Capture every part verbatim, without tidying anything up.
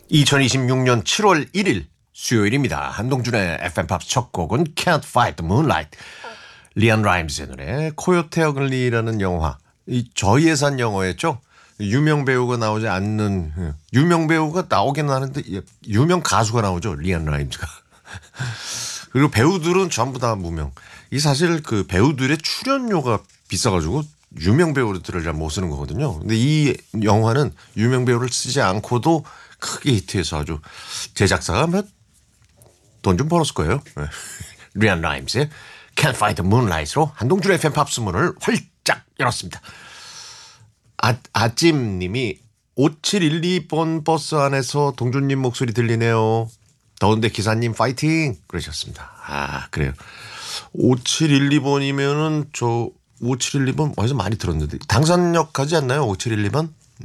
이천이십육 년 칠월 일일 수요일입니다. 한동준의 에프엠 팝스 첫 곡은 Can't Fight the Moonlight. 리안 라임스의 노래 코요테 어글리라는 영화. 이 저예산 영화였죠. 유명 배우가 나오지 않는 유명 배우가 나오긴 하는데 유명 가수가 나오죠. 리안 라임스가. 그리고 배우들은 전부 다 무명. 이 사실 그 배우들의 출연료가 비싸가지고 유명 배우들을 잘 못 쓰는 거거든요. 근데 이 영화는 유명 배우를 쓰지 않고도 크게 히트해서 아주 제작사가 돈 좀 벌었을 거예요. 리안 라임스의 Can't Fight the Moonlight으로 한동준의 에프엠 팝스 문을 활짝 열었습니다. 아, 아찜님이 오칠일이 번 버스 안에서 동준님 목소리 들리네요. 더운데 기사님 파이팅 그러셨습니다. 아 그래요. 오칠일이 번이면은 저 오칠일이 번 어디서 많이 들었는데 당산역 가지 않나요? 오칠일이 번? 음.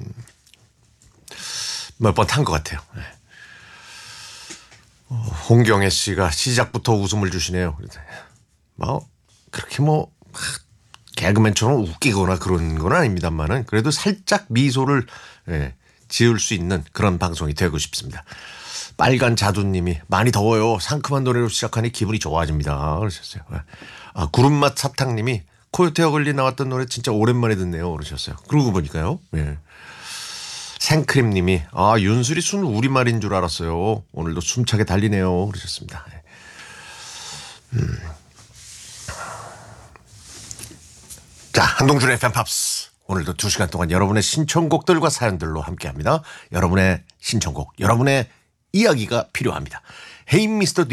몇 번 탄 것 같아요. 네. 어, 홍경애 씨가 시작부터 웃음을 주시네요. 뭐 그렇게 뭐 개그맨처럼 웃기거나 그런 건 아닙니다만은 그래도 살짝 미소를 예, 지을 수 있는 그런 방송이 되고 싶습니다. 빨간 자두님이 많이 더워요. 상큼한 노래로 시작하니 기분이 좋아집니다. 그러셨어요. 아, 구름맛 사탕님이 코요테 어글리 나왔던 노래 진짜 오랜만에 듣네요. 그러셨어요. 그러고 보니까요. 예. 생크림님이 아 윤수리 순 우리말인 줄 알았어요. 오늘도 숨차게 달리네요. 그러셨습니다. 음. 자 한동준의 에프엠 팝스 오늘도 두 시간 동안 여러분의 신청곡들과 사연들로 함께합니다. 여러분의 신청곡 여러분의 이야기가 필요합니다. Hey 미스터